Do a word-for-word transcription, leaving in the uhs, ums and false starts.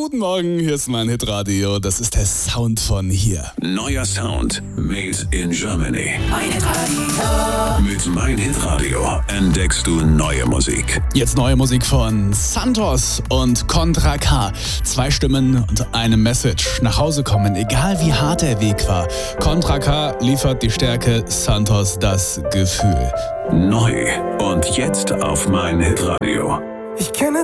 Guten Morgen, hier ist mein Hitradio. Das ist der Sound von hier. Neuer Sound made in Germany. Mein Hitradio. Mit Mein Hitradio entdeckst du neue Musik. Jetzt neue Musik von Santos und Contra K. Zwei Stimmen und eine Message. Nach Hause kommen, egal wie hart der Weg war. Contra K liefert die Stärke, Santos das Gefühl. Neu und jetzt auf Mein Hitradio. Ich kenne